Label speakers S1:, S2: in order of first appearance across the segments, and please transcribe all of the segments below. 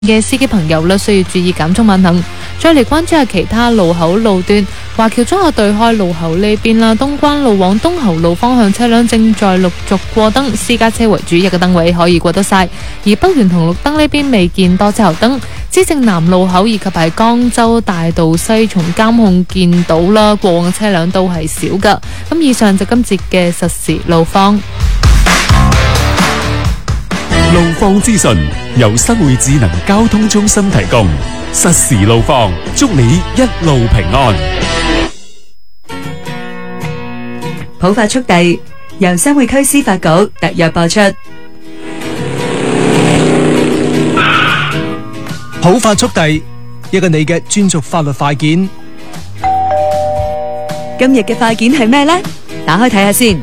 S1: 嘅司機朋友需要注意減速慢行。再嚟關注下其他路口路段，華僑中學對開路口呢邊啦，東關路往東侯路方向車輛正在陸續過燈，私家車為主，一個燈位可以過得晒。而北園紅綠燈呢邊未見多車頭燈，資政南路口以及喺江州大道西從監控見到啦，過往嘅車輛都係少噶。咁以上就今節嘅實時路況。
S2: 路況資訊由新會智能交通中心提供，實時路況，祝你一路平安。
S3: 普法速遞由新會區司法局特約播出。
S4: 普法速遞，一個你嘅專屬法律快件。
S3: 今日嘅快件係咩呢？打開睇下先。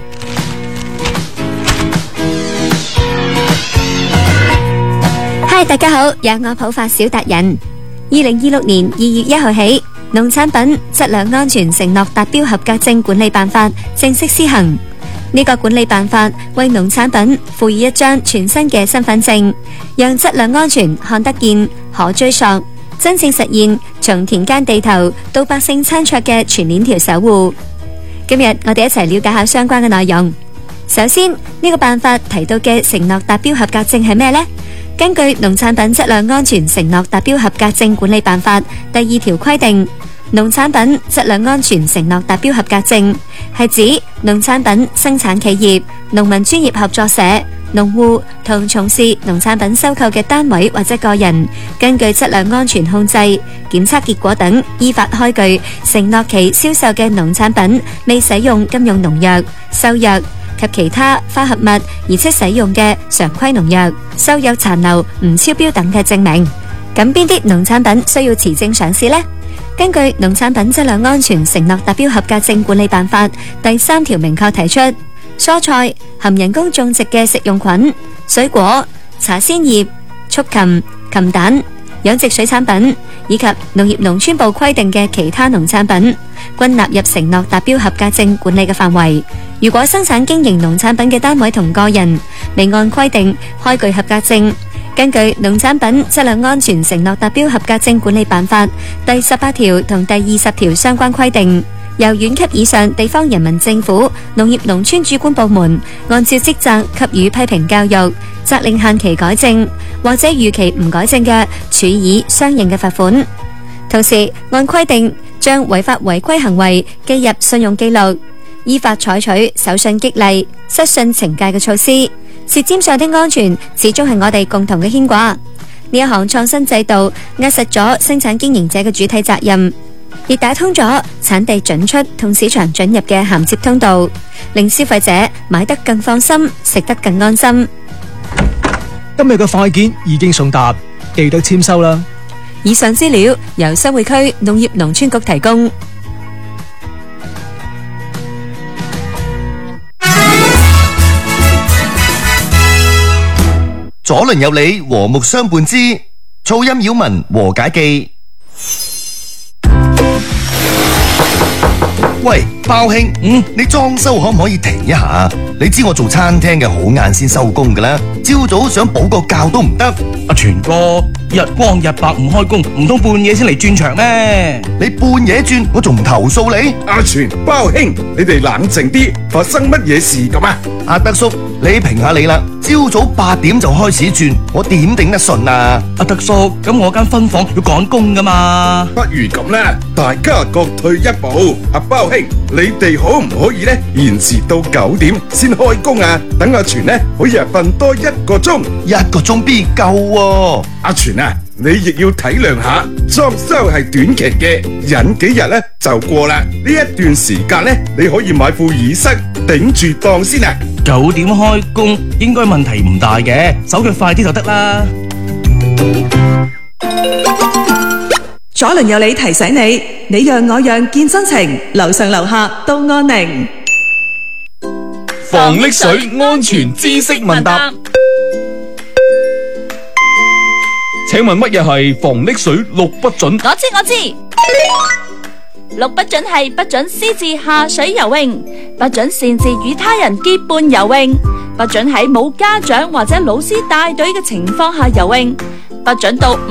S5: 嗨，大家好，有我普法小達人。2026年2月1號起，農產品質量安全承諾達標合格證管理辦法正式施行。呢個管理辦法為農產品賦予一張全新嘅身份證，讓質量安全看得見、可追溯，真正實現從田間地頭到百姓餐桌嘅全鏈條守護。今日我哋一齊了解下相關嘅內容。首先，呢個辦法提到嘅承諾達標合格證係咩呢？根據《農產品質量安全承諾達標合格證管理辦法》第2條規定，農產品質量安全承諾達標合格證係指農產品生產企業、農民專業合作社、農戶同從事農產品收購嘅單位或者個人，根據質量安全控制、檢測結果等依法開具承諾其銷售嘅農產品未使用禁用農藥、獸藥及其他化合物，而且使用嘅常規農藥、獸藥殘留唔超標等嘅證明。咁邊啲農產品需要持證上市呢？根據《農產品質量安全承諾達標合格證管理辦法》第3條明確提出，蔬菜、含人工種植嘅食用菌、水果、茶鮮葉、畜禽、禽蛋、養殖水產品以及農業農村部規定嘅其他農產品，均納入承諾達標合格證管理嘅範圍。如果生產經營農產品嘅單位同個人未按規定開具合格證，根據《農產品質量安全承諾達標合格證管理辦法》第18條同第20條相關規定，由縣級以上地方人民政府農業農村主管部門按照職責給予批評教育，責令限期改正，或者逾期唔改正嘅，處以相應嘅罰款。同時按規定將違法違規行為記入信用記錄，依法採取守信激勵、失信懲戒嘅措施。舌尖上的安全始終係我哋共同嘅牽掛。呢一項創新制度壓實咗生產經營者嘅主體責任，亦打通咗產地準出同市場准入嘅銜接通道，令消費者買得更放心，食得更安心。
S4: 今日嘅快件已經送達，記得簽收啦。
S3: 以上資料由新會區農業農村局提供。
S6: 左鄰右里和睦相伴之噪音擾民和解記。喂，包兄，你裝修可唔可以停一下？你知我做餐廳嘅好晏先收工噶啦，朝早想補個覺都唔得。
S7: 阿全哥，日光日白唔開工，唔通半夜先嚟轉場咩？
S6: 你半夜轉，我仲唔投訴你？
S8: 阿全、包兄，你哋冷靜啲，發生乜嘢事咁啊？
S6: 阿德叔，你評下你啦，朝早8點就開始轉，我點頂得順啊？
S7: 阿德叔，咁我間分房要趕工噶嘛？
S8: 不如咁啦，大家各退一步。阿包兄，你哋可唔可以呢？延遲到9點先開工啊？等阿全呢可以瞓多1個鐘
S6: ，1個鐘必夠喎。
S8: 阿全啊，你亦要體諒下，裝修係短期嘅，忍幾日呢就過啦。呢一段時間呢，你可以買副耳塞頂住檔先啊。
S7: 9點開工應該問題唔大嘅，手腳快啲就得啦。
S3: 左鄰右里提醒你，你讓我讓見真情，樓上樓下都安寧。
S2: 防溺水安全知識問答，請問乜嘢係防溺水6不准？
S9: 我知，6不准係不准私自下水游泳，不准擅自與他人結伴游泳，不准喺冇家長或者老師帶隊嘅情況下游泳，不准到